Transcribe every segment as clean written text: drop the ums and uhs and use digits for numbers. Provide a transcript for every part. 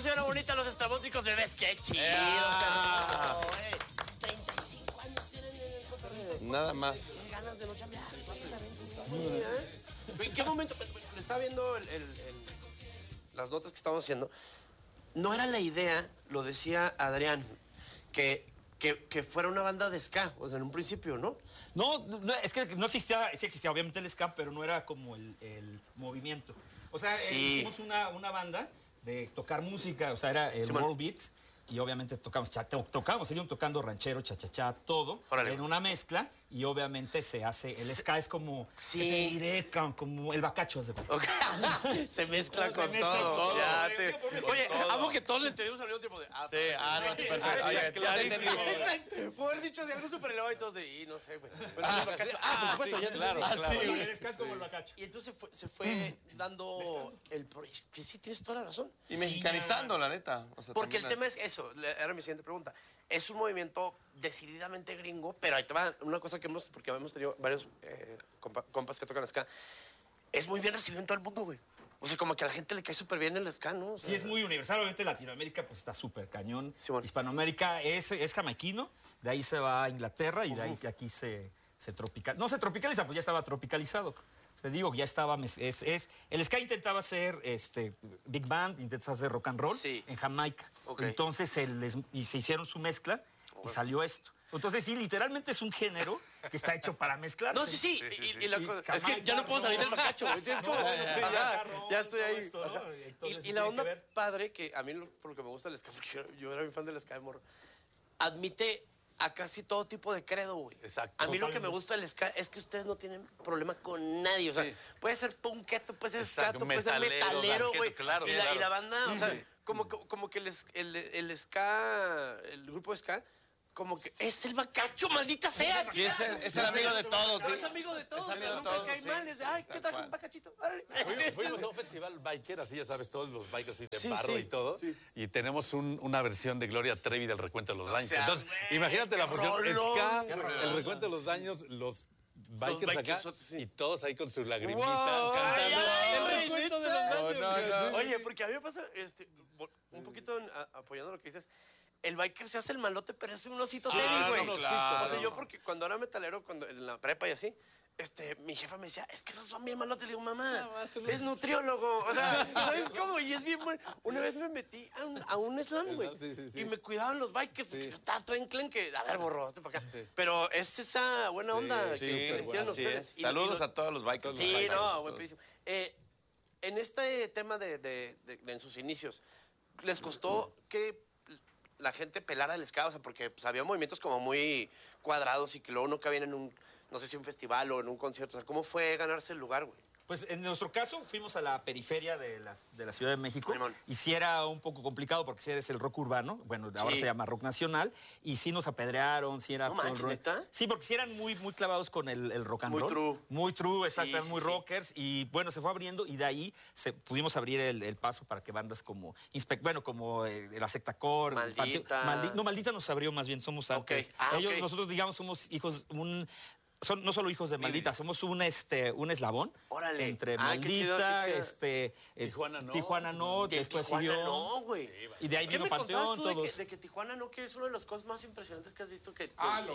señora bonita, los estrambóticos bebés. ¡Qué chido! 35 años tienen en el cotorreo. Nada más. Qué ganas de no chambear. ¿En qué momento? Le estaba viendo las notas que estábamos haciendo. No era la idea, lo decía Adrián, que fuera una banda de ska, o sea, en un principio, ¿no? No, es que no existía, sí existía obviamente el ska, pero no era como el movimiento. O sea, Sí. hicimos una banda de tocar música, o sea, era el World Beats, y obviamente tocábamos, seguimos tocando ranchero, cha-cha-cha, todo, Órale. en una mezcla, y obviamente se hace, el ska es como, Sí. ¿qué te diré? Como el bacacho, ¿de acuerdo? Okay. Se mezcla con mezcla todo. con todo. Ya Oye, todo. amo que todos le entendimos al mismo tiempo de... Sí, no, perfecto. Exacto. Puedo haber dicho de algo súper elevado y todos de... no sé, güey. Pero el bacacho. Por supuesto, sí, ya te claro, entendí. claro. Sí, el ska es como el bacacho. Y entonces se fue dando el... Que sí, tienes toda la razón. Y mexicanizando, la neta. O sea, Porque el también tema es eso, era mi siguiente pregunta. Es un movimiento decididamente gringo, pero ahí te va una cosa que porque hemos tenido varios compas que tocan ska. Es muy bien recibido en todo el mundo, güey. O sea, como que a la gente le cae súper bien el ska, ¿no? O sea, Sí, es muy universal. Obviamente Latinoamérica pues está súper cañón. Sí, bueno. Hispanoamérica es jamaiquino, de ahí se va a Inglaterra y de ahí que aquí se tropicaliza. No se tropicaliza, pues ya estaba tropicalizado. Te digo, ya estaba, el ska intentaba hacer big band, intentaba hacer rock and roll Sí. en Jamaica. Ok. Entonces y se hicieron su mezcla y salió esto. Entonces sí, literalmente es un género que está hecho para mezclarse. No, sí. Y la Y cosa, es que Jamaica, ya no puedo salir del rock. bacacho, güey. Es como, No, sí, ya estoy todo ahí. esto, ¿no? Ajá. Entonces, Y sí la tiene onda que ver. padre, que a mí por lo que me gusta el ska, porque yo era muy fan del ska de morro, admite a casi todo tipo de credo, güey. Exacto. A mí lo que Totalmente. me gusta del ska es que ustedes no tienen problema con nadie. O sea, Sí. puede ser punketo, puede ser Exacto, skato, puede ser metalero, metalero, darketo, güey. claro, y claro. la banda, o sea, como que el ska, el grupo de ska, como que es el bacacho, maldita sea. Sí, es el amigo de todos. No, sí. es amigo de todos. Es amigo de Nunca todos, cae sí. mal. Es de, ay, ¿qué Tal traje cual. un bacachito? Órale. Fuimos a un festival biker, así ya sabes, todos los bikers así de Sí, barro sí, y todo. sí. Y tenemos una versión de Gloria Trevi del Recuento de los Daños. sea, Entonces, güey, imagínate la qué fusión rolón, ska, güey. el Recuento de los Daños, los bikers acá bikersotes, sí. y todos ahí con su lagrimita Wow. cantando. Ay, el ay, recuento de neta. los daños. No, no. Oye, porque a mí me pasa, un poquito apoyando lo que dices, el biker se hace el malote, pero es un osito tenis, güey. no, claro. O sea, yo porque cuando era metalero, en la prepa y así, mi jefa me decía, es que esos son bien malotes. Le digo, mamá, es nutriólogo. O sea, ¿sabes cómo? Y es bien bueno. Una vez me metí a un slam, güey. Sí. Y me cuidaban los bikers, porque estaba todo enclenque. A ver, morro, hazte para acá. Pero es esa buena onda Sí, que les tiran así ustedes. es. Saludos a todos los bikers. Sí, Bikers. no, buenísimo. En este tema de en sus inicios, ¿les costó que la gente pelara el ska? O sea, porque pues, había movimientos como muy cuadrados y que luego no cabían en no sé si un festival o en un concierto. O sea, ¿cómo fue ganarse el lugar, güey? Pues en nuestro caso fuimos a la periferia de la Ciudad de México Simón. y sí era un poco complicado porque sí eres el rock urbano, bueno, ahora Sí. se llama rock nacional, y sí nos apedrearon, sí era... No manches, ¿neta? Sí, porque sí eran muy clavados con el rock and Muy roll. true. Muy true, exacto, Sí, eran sí, muy sí. rockers, y bueno, se fue abriendo y de ahí pudimos abrir el paso para que bandas como, como la Secta Core, Maldita. Maldita nos abrió más bien, somos antes. Ellos, ok. nosotros digamos somos hijos, no solo hijos de Maldita, somos un eslabón. Órale. Entre Ay, qué chido, Maldita, qué Tijuana no. Después Tijuana siguió. no, güey. Y de ahí ¿Qué vino me Panteón, contabas tú todos. de que Tijuana no, que es una de las cosas más impresionantes que has visto que...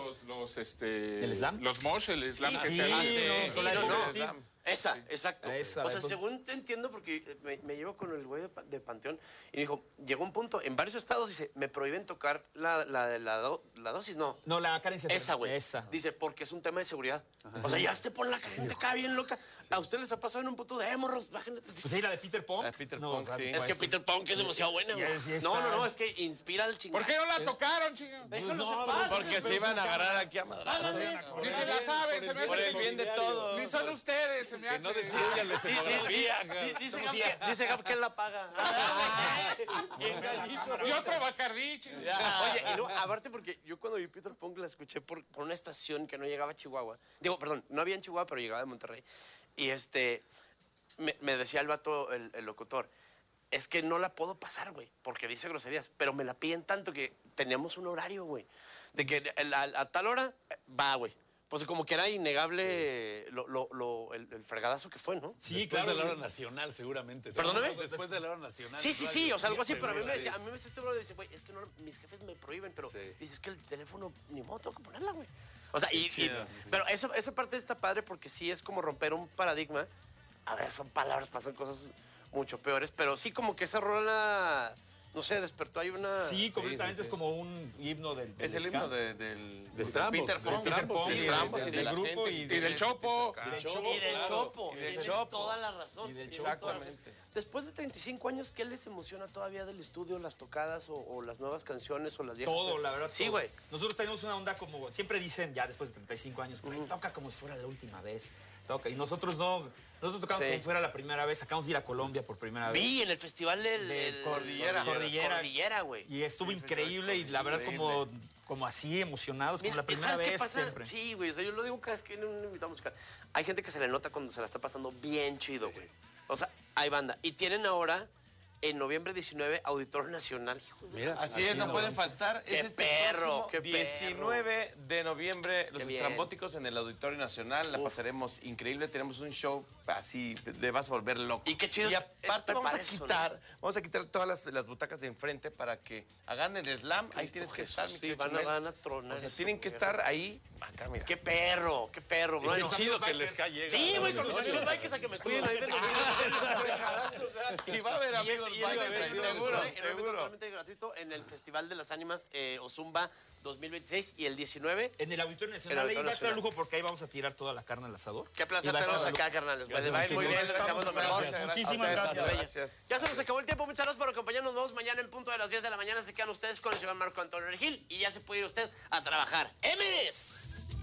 ¿El slam? Los mosh, el slam que Sí, se hace. no, no, no. sí. Esa, exacto. Esa, o sea, la- según te entiendo, porque me llevo con el güey de Panteón y me dijo, llegó un punto, en varios estados, dice, me prohíben tocar la dosis, no. No, la carencia. Esa, güey. Esa. Dice, porque es un tema de seguridad. O sea, ya se pone la gente acá bien loca. ¿A ustedes les ha pasado en un punto de morros? Bájenle. Pues sí, la de Peter Punk. La de Peter No, Punk, o sea, sí. Es que Peter Punk es demasiado buena, güey. sí está. No, es que inspira al chingado. ¿Por qué no la tocaron, chingón? Déjalos No, en paz, Porque se iban a agarrar aquí a madrazos. Ni se la saben, se me Por hace el bien de todos. Ni son ustedes, se me hace. No destruyan la escenografía. Dice Gab que él la paga. Bien gallito. Y otro Bacardí, chingón. Oye, y no, aparte porque yo cuando vi Peter Punk la escuché por una estación que no llegaba a Chihuahua. Digo, perdón, no había en Chihuahua, pero llegaba de Monterrey. Y me decía el vato, el locutor, es que no la puedo pasar, güey, porque dice groserías, pero me la piden tanto que teníamos un horario, güey, de que a tal hora va, güey. pues como que era innegable el fregadazo que fue, ¿no? Sí, Después claro. de la hora nacional, seguramente. ¿Perdóname? Después de la hora nacional. Sí, o sea, algo así, pero a mí Seguro, me sí. decía, este brother dice, güey, es que no, mis jefes me prohíben, pero Sí. dices que el teléfono, ni modo, tengo que ponerla, güey. O sea, chido. pero esa parte está padre porque sí es como romper un paradigma. A ver, son palabras, pasan cosas mucho peores, pero sí como que esa rola, no sé, despertó ahí una... Sí, completamente sí. es como un himno del Es el ska. himno del Strambos, Peter de Pong. Peter Pong Sí, y Strambos, del- y de del la grupo gente y que Y del Chopo. Y del Y Chopo, del claro. Chopo, Y del tienes Chopo. toda la razón. Y del tienes Chopo. toda la razón. Después de 35 años, ¿qué les emociona todavía del estudio, las tocadas o las nuevas canciones o las viejas? Todo, la verdad. Sí, todo. güey. Nosotros tenemos una onda como, siempre dicen ya después de 35 años, güey, toca como si fuera la última vez. Toca. Y nosotros no, nosotros tocamos Sí. como si fuera la primera vez. Acabamos de ir a Colombia por primera vez. Vi en el festival Del Cordillera, güey. Y estuvo increíble y la verdad como así emocionados, como Mira, la primera ¿sabes qué vez pasa? siempre. Sí, güey, o sea, yo lo digo cada vez que viene un invitado musical. Hay gente que se le nota cuando se la está pasando bien chido, güey. O sea, hay banda. Y tienen ahora, en noviembre 19, Auditorio Nacional. Hijos de Mira, Así es, no pueden faltar. Qué Es este perro, próximo qué perro. 19 de noviembre, los Qué bien. Estrambóticos en el Auditorio Nacional. La pasaremos increíble. Tenemos un show así, te vas a volver loco. Y qué chido Y es aparte vamos a preparar eso, quitar todas las butacas de enfrente para que hagan el slam. Ahí tienes que estar, mi Sí, querido van Chumel. van a tronar. O sea, eso, tienen que güey. estar ahí. Acá, mira. Qué perro, bro. Qué No, chido que el ska llega. Sí, güey, con mis amigos bikers a que me cuiden ahí de los Y va a haber amigos y es bikers, seguro, el evento seguro. totalmente gratuito en el Festival de las Ánimas Ozumba 2026 y el 19. En el Auditorio En el Nacional, ahí Auditorio va a estar Nacional. lujo porque ahí vamos a tirar toda la carne al asador. Qué placer Y va a tenerlos estar- acá, carnales. Gracias, Les va a ir muy bien, muchísimas les deseamos lo mejor. gracias. Muchísimas A ustedes, gracias. bellas. Ya se nos acabó el tiempo. Muchas gracias por acompañarnos. Nos vemos mañana en punto de las 10 de la mañana. Se quedan ustedes con el señor Marco Antonio Regil y ya se puede ir usted a trabajar. ¡Emes!